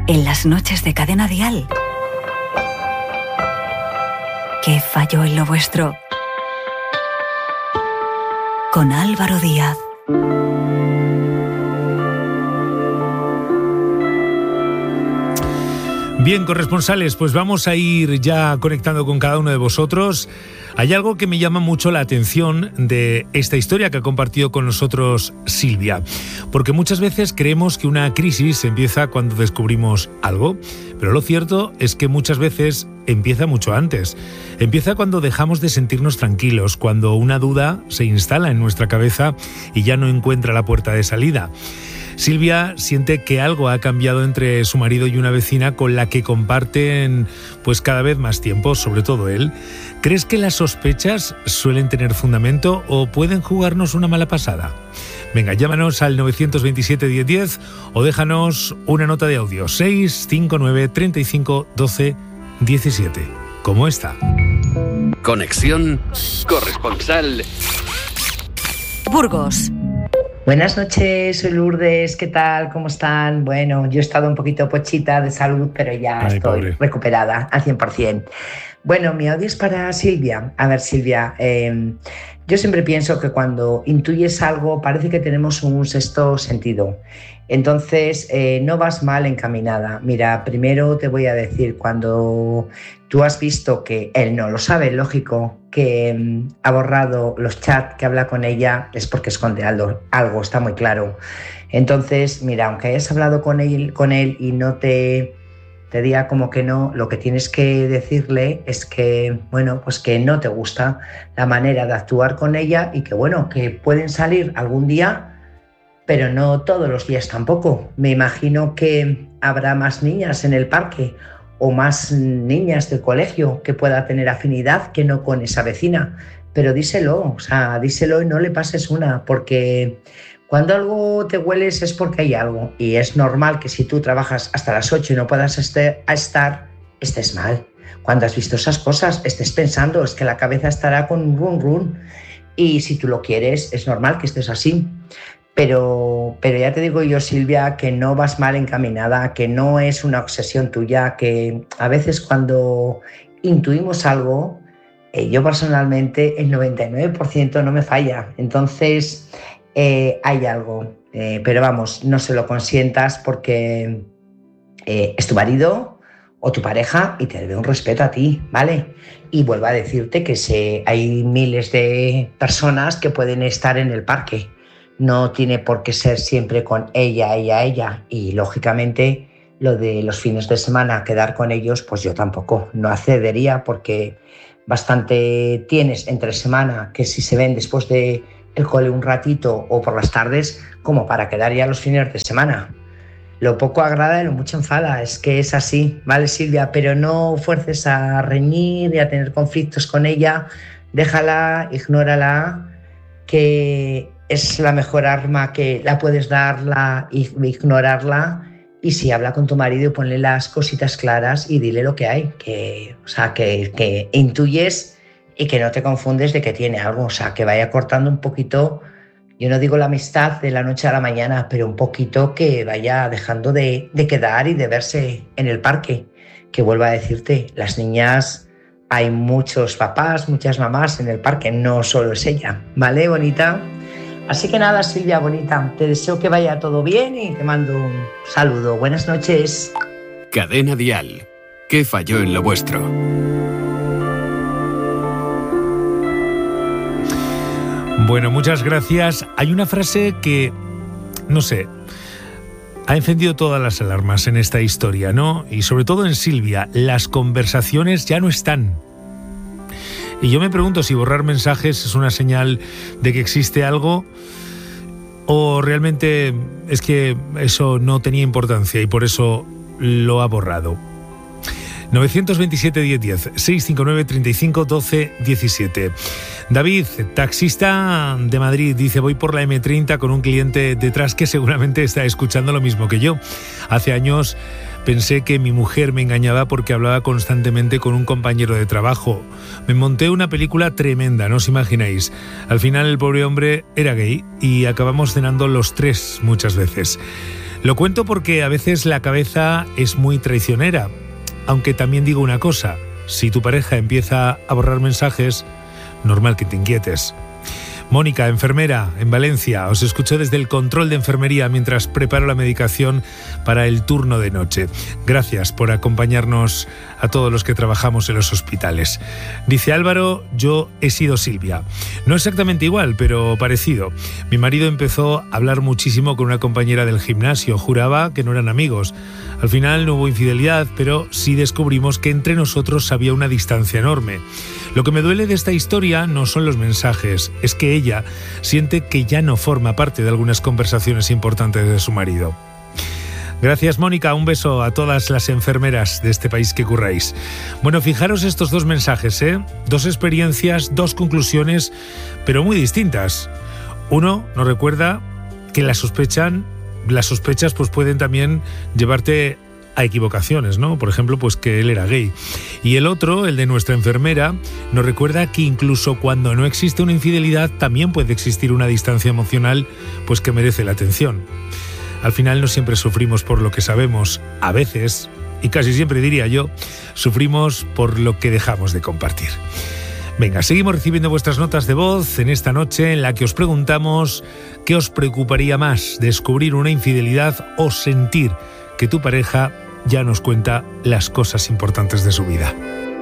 en las noches de Cadena Dial. ¿Qué falló en lo vuestro? Con Álvaro Díaz. Bien, corresponsales, pues vamos a ir ya conectando con cada uno de vosotros. Hay algo que me llama mucho la atención de esta historia que ha compartido con nosotros Silvia, porque muchas veces creemos que una crisis empieza cuando descubrimos algo, pero lo cierto es que muchas veces empieza mucho antes. Empieza cuando dejamos de sentirnos tranquilos, cuando una duda se instala en nuestra cabeza y ya no encuentra la puerta de salida. Silvia siente que algo ha cambiado entre su marido y una vecina con la que comparten pues cada vez más tiempo, sobre todo él. ¿Crees que las sospechas suelen tener fundamento o pueden jugarnos una mala pasada? Venga, llámanos al 927 1010 o déjanos una nota de audio 659 35 12 17. ¿Cómo está? Conexión corresponsal Burgos. Buenas noches, soy Lourdes, ¿qué tal? ¿Cómo están? Bueno, yo he estado un poquito pochita de salud, pero ya estoy recuperada al 100%. Bueno, mi audio es para Silvia. A ver, Silvia, yo siempre pienso que cuando intuyes algo parece que tenemos un sexto sentido. Entonces, no vas mal encaminada. Mira, primero te voy a decir, cuando tú has visto que él no lo sabe, lógico, que ha borrado los chats que habla con ella, es porque esconde algo, está muy claro. Entonces, mira, aunque hayas hablado con él y no te diga como que no, lo que tienes que decirle es que, bueno, pues que no te gusta la manera de actuar con ella y que, bueno, que pueden salir algún día, pero no todos los días tampoco. Me imagino que habrá más niñas en el parque o más niñas del colegio que pueda tener afinidad que no con esa vecina, pero díselo, o sea, díselo y no le pases una, porque cuando algo te hueles es porque hay algo, y es normal que si tú trabajas hasta las 8 y no puedas estar, estés mal. Cuando has visto esas cosas, estés pensando, es que la cabeza estará con un run run, y si tú lo quieres, es normal que estés así. Pero ya te digo yo, Silvia, que no vas mal encaminada, que no es una obsesión tuya, que a veces cuando intuimos algo, yo personalmente el 99% no me falla. Entonces hay algo, pero vamos, no se lo consientas porque es tu marido o tu pareja y te debe un respeto a ti, ¿vale? Y vuelvo a decirte que hay miles de personas que pueden estar en el parque. No tiene por qué ser siempre con ella. Y lógicamente lo de los fines de semana, quedar con ellos, pues yo tampoco, no accedería, porque bastante tienes entre semana que si se ven después de el cole un ratito o por las tardes, como para quedar ya los fines de semana. Lo poco agrada y lo mucho enfada, es que es así, ¿vale, Silvia? Pero no fuerces a reñir y a tener conflictos con ella, déjala, ignórala, que es la mejor arma que la puedes darla, ignorarla, y si habla con tu marido, ponle las cositas claras y dile lo que hay, que intuyes y que no te confundes de que tiene algo, o sea, que vaya cortando un poquito, yo no digo la amistad de la noche a la mañana, pero un poquito que vaya dejando de quedar y de verse en el parque, que vuelvo a decirte, las niñas, hay muchos papás, muchas mamás en el parque, no solo es ella, ¿vale, bonita? Así que nada, Silvia, bonita, te deseo que vaya todo bien y te mando un saludo. Buenas noches. Cadena Dial. ¿Qué falló en lo vuestro? Bueno, muchas gracias. Hay una frase que, no sé, ha encendido todas las alarmas en esta historia, ¿no? Y sobre todo en Silvia, las conversaciones ya no están. Y yo me pregunto si borrar mensajes es una señal de que existe algo o realmente es que eso no tenía importancia y por eso lo ha borrado. 927 1010 659 35 12 17. David, taxista de Madrid, dice: voy por la M30 con un cliente detrás que seguramente está escuchando lo mismo que yo. Hace años pensé que mi mujer me engañaba porque hablaba constantemente con un compañero de trabajo. Me monté una película tremenda, no os imagináis. Al final el pobre hombre era gay y acabamos cenando los tres muchas veces. Lo cuento porque a veces la cabeza es muy traicionera, aunque también digo una cosa, si tu pareja empieza a borrar mensajes, normal que te inquietes. Mónica, enfermera en Valencia, os escucho desde el control de enfermería mientras preparo la medicación para el turno de noche. Gracias por acompañarnos a todos los que trabajamos en los hospitales. Dice Álvaro, yo he sido Silvia. No exactamente igual, pero parecido. Mi marido empezó a hablar muchísimo con una compañera del gimnasio, juraba que no eran amigos. Al final no hubo infidelidad, pero sí descubrimos que entre nosotros había una distancia enorme. Lo que me duele de esta historia no son los mensajes, es que ella siente que ya no forma parte de algunas conversaciones importantes de su marido. Gracias, Mónica, un beso a todas las enfermeras de este país que curráis. Bueno, fijaros estos dos mensajes, dos experiencias, dos conclusiones, pero muy distintas. Uno nos recuerda que las sospechas pues pueden también llevarte a equivocaciones, ¿no? Por ejemplo, pues que él era gay. Y el otro, el de nuestra enfermera, nos recuerda que incluso cuando no existe una infidelidad, también puede existir una distancia emocional, pues que merece la atención. Al final no siempre sufrimos por lo que sabemos, a veces, y casi siempre diría yo, sufrimos por lo que dejamos de compartir. Venga, seguimos recibiendo vuestras notas de voz en esta noche en la que os preguntamos qué os preocuparía más, descubrir una infidelidad o sentir que tu pareja ya nos cuenta las cosas importantes de su vida.